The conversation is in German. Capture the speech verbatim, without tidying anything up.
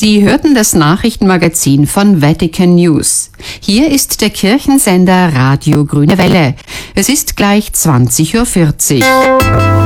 Sie hörten das Nachrichtenmagazin von Vatican News. Hier ist der Kirchensender Radio Grüne Welle. Es ist gleich zwanzig Uhr vierzig.